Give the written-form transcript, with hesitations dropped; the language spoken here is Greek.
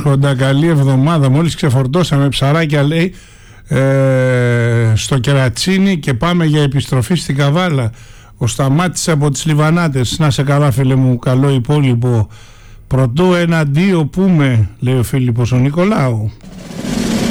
Άρχοντα, καλή εβδομάδα. Μόλις ξεφορτώσαμε ψαράκια, λέει, στο Κερατσίνι και πάμε για επιστροφή στην Καβάλα. Ο Σταμάτης από τις Λιβανάτες. Να σε καλά, φίλε μου, καλό υπόλοιπο. Πρωτού ένα αντίο πούμε, λέει ο Φίλιππος ο Νικολάου.